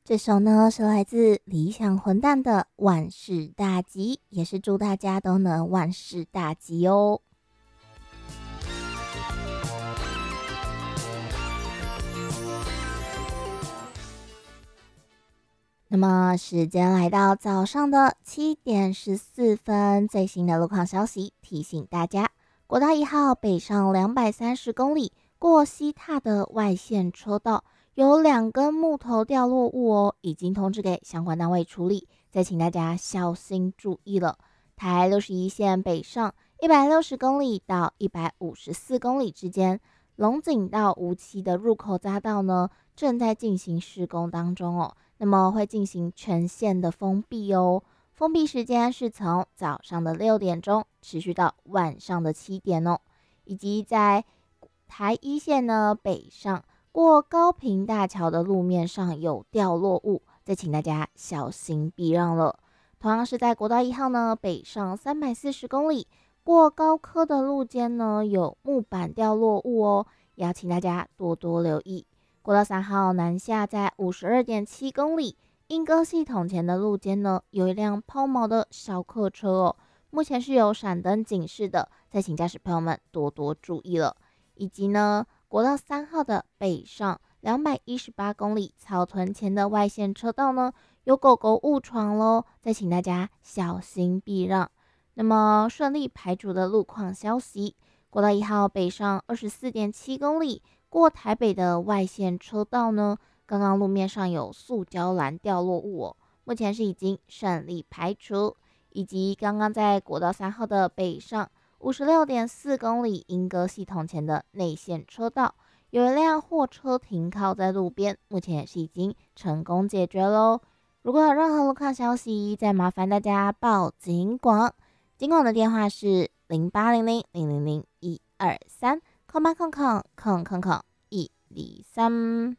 这首呢是来自理想混蛋的万事大吉，也是祝大家都能万事大吉哦。那么时间来到早上的7:14，最新的路况消息提醒大家，国道1号北上230公里，过西塔的外线车道有2根木头掉落物哦，已经通知给相关单位处理，再请大家小心注意了。台61线北上160公里到154公里之间，龙井到梧棲的入口匝道呢，正在进行施工当中哦，那么会进行全线的封闭哦。封闭时间是从早上的6点钟持续到晚上的7点哦，以及在台1线呢北上过高屏大桥的路面上有掉落物，再请大家小心避让了。同样是在国道1号呢北上340公里，过高科的路肩呢有木板掉落物哦，也要请大家多多留意。国道3号南下在52.7公里，莺歌系统前的路肩呢有一辆抛锚的小客车哦，目前是有闪灯警示的，再请驾驶朋友们多多注意了。以及呢国道3号的北上218公里，草屯前的外线车道呢有狗狗误闯咯，再请大家小心避让。那么顺利排除的路况消息，国道1号北上24.7公里，过台北的外线车道呢，刚刚路面上有塑胶篮掉落物哦，目前是已经顺利排除。以及刚刚在国道3号的北上56.4公里，莺歌系统前的内线车道有一辆货车停靠在路边，目前也是已经成功解决咯。如果有任何路况消息，再麻烦大家报警广，警广的电话是0800000123空八空空空空空123。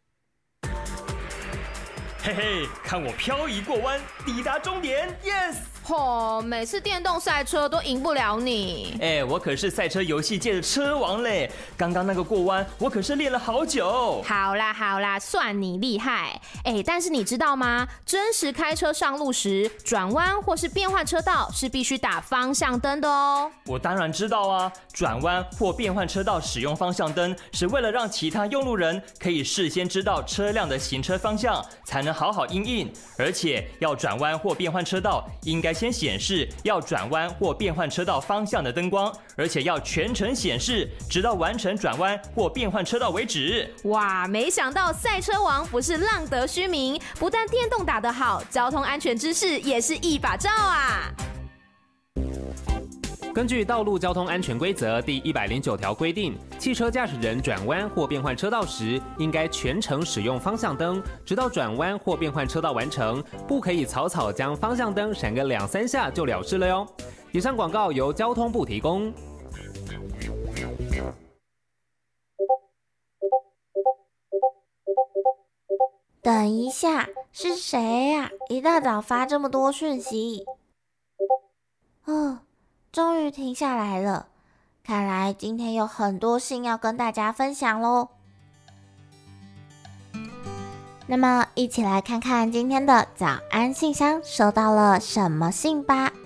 嘿嘿，看我漂移过弯，抵达终点 ，yes！ 每次电动赛车都赢不了你。 我可是赛车游戏界的车王嘞！刚刚那个过弯，我可是练了好久。 好啦，算你厉害。但是你知道吗？真实开车上路时，转弯或是变换车道是必须打方向灯的哦。 我当然知道啊，转弯或变换车道使用方向灯，是为了让其他用路人可以事先知道车辆的行车方向，才能好好因应。而且要转弯或变换车道，应该先显示要转弯或变换车道方向的灯光，而且要全程显示，直到完成转弯或变换车道为止。 哇，没想到赛车王不是浪得虚名，不但电动打得好，交通安全知识也是一把罩啊！ 根据道路交通安全规则第109条规定，汽车驾驶人转弯或变换车道时，应该全程使用方向灯，直到转弯或变换车道完成，不可以草草将方向灯闪个2-3下就了事了哟。以上广告由交通部提供。 等一下，是谁呀？一大早发这么多讯息。终于停下来了，看来今天有很多信要跟大家分享咯。那么一起来看看今天的早安信箱收到了什么信吧。